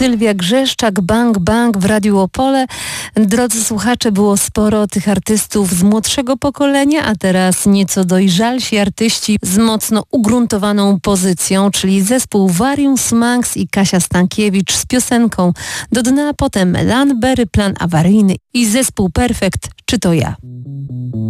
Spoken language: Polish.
Sylwia Grzeszczak, Bang Bang w Radiu Opole. Drodzy słuchacze, było sporo tych artystów z młodszego pokolenia, a teraz nieco dojrzalsi artyści z mocno ugruntowaną pozycją, czyli zespół Various Monks i Kasia Stankiewicz z piosenką Do dna, potem Lanberry, Plan awaryjny i zespół Perfekt, Czy to ja?